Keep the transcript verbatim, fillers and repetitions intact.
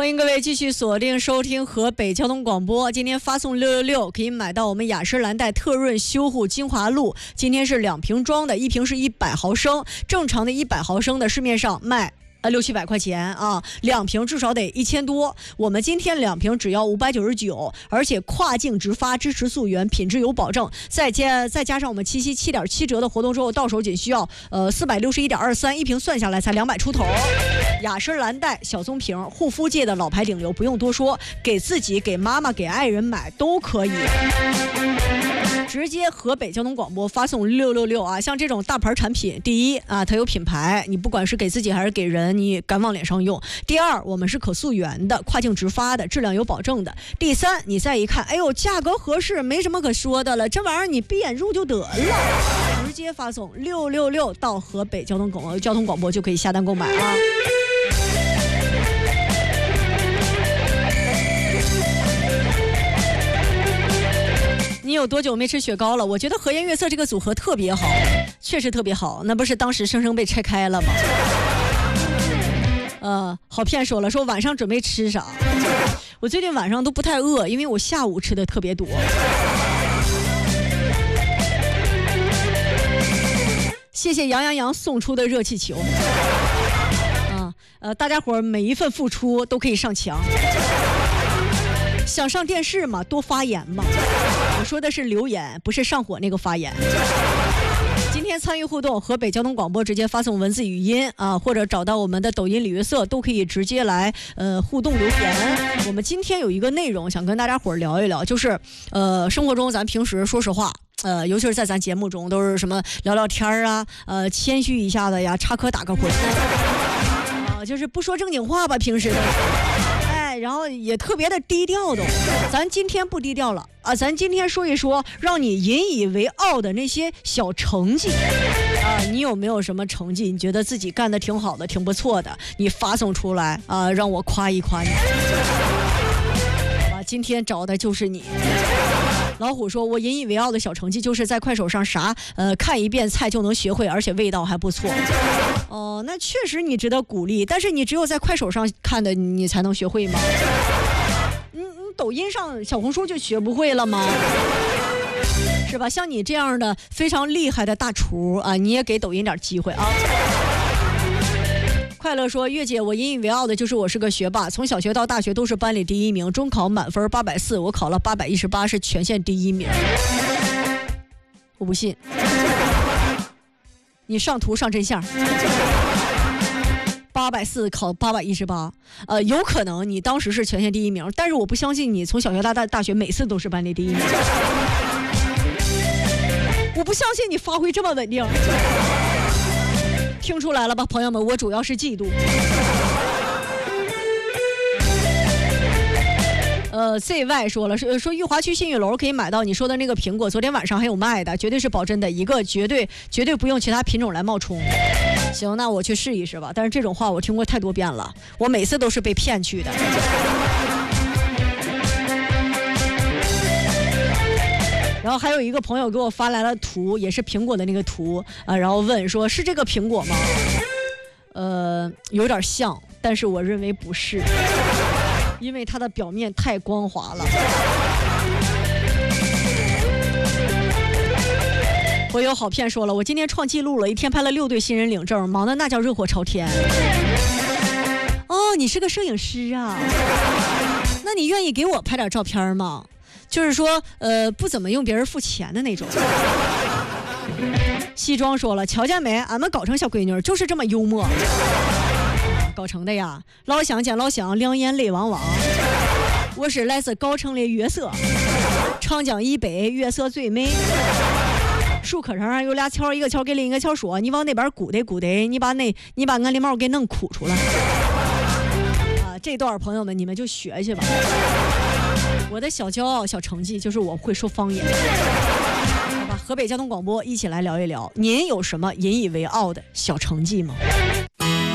欢迎各位继续锁定收听河北交通广播。今天发送六六六可以买到我们雅诗兰黛特润修护精华露，今天是两瓶装的，一瓶是一百毫升，正常的一百毫升的市面上卖呃，六七百块钱啊，两瓶至少得一千多。我们今天两瓶只要五百九十九，而且跨境直发，支持溯源，品质有保证。再加再加上我们七夕七点七折的活动之后，到手仅需要呃四百六十一点二三，一瓶算下来才两百出头。雅诗兰黛小棕瓶，护肤界的老牌顶流，不用多说，给自己、给妈妈、给爱人买都可以。直接河北交通广播发送六六六啊！像这种大牌产品，第一啊，它有品牌，你不管是给自己还是给人，你敢往脸上用。第二，我们是可溯源的，跨境直发的，质量有保证的。第三，你再一看，哎呦，价格合适，没什么可说的了，这玩意儿你闭眼入就得了。直接发送六六六到河北交通广交通广播就可以下单购买啊。你有多久没吃雪糕了？我觉得和颜悦色这个组合特别好，确实特别好。那不是当时生生被拆开了吗？呃，好骗说了，说晚上准备吃啥？我最近晚上都不太饿，因为我下午吃的特别多。谢谢杨洋洋送出的热气球。啊，呃，大家伙每一份付出都可以上墙。想上电视嘛，多发言嘛。我说的是留言，不是上火那个发言。今天参与互动，河北交通广播直接发送文字语音啊，或者找到我们的抖音李约瑟，都可以直接来呃互动留言。我们今天有一个内容想跟大家伙聊一聊，就是呃生活中咱平时说实话。呃，尤其是在咱节目中，都是什么聊聊天啊，呃，谦虚一下子呀，插科打个诨啊，就是不说正经话吧，平时的。哎，然后也特别的低调的。咱今天不低调了啊，咱今天说一说让你引以为傲的那些小成绩啊，你有没有什么成绩？你觉得自己干得挺好的，挺不错的，你发送出来啊，让我夸一夸你。好吧，今天找的就是你。老虎说，我引以为傲的小成绩就是在快手上啥呃看一遍菜就能学会，而且味道还不错。哦、呃，那确实你值得鼓励，但是你只有在快手上看的你才能学会吗？你你抖音上小红书就学不会了吗？是吧？像你这样的非常厉害的大厨啊，你也给抖音点机会啊。快乐说，月姐，我引以为傲的就是我是个学霸，从小学到大学都是班里第一名，中考满分八百四，我考了八百一十八，是全县第一名。我不信，你上图上真相。八百四考八百一十八，呃，有可能你当时是全县第一名，但是我不相信你从小学到大大学每次都是班里第一名。我不相信你发挥这么稳定。听出来了吧，朋友们，我主要是嫉妒。呃 ，Z Y 说了，说说裕华区信誉楼可以买到你说的那个苹果，昨天晚上还有卖的，绝对是保真的，一个绝对绝对不用其他品种来冒充。行，那我去试一试吧。但是这种话我听过太多遍了，我每次都是被骗去的。然后还有一个朋友给我发来了图，也是苹果的那个图啊，然后问说是这个苹果吗？呃，有点像，但是我认为不是，因为它的表面太光滑了。我有好骗说了，我今天创纪录了，一天拍了六对新人领证，忙的那叫热火朝天。哦，你是个摄影师啊？那你愿意给我拍点照片吗？就是说，呃，不怎么用别人付钱的那种。西装说了，瞧见没？俺们藁城小闺女就是这么幽默。藁城的呀，老乡见老乡，两眼泪汪汪。我是来自藁城的月色，长江以北月色最美。树棵上有俩桥，一个桥给另一个桥说：“你往那边鼓得鼓得，你把那你把俺的毛给弄哭出来。”啊，这段朋友们你们就学去吧。我的小骄傲、小成绩就是我会说方言。好吧，河北交通广播一起来聊一聊，您有什么引以为傲的小成绩吗？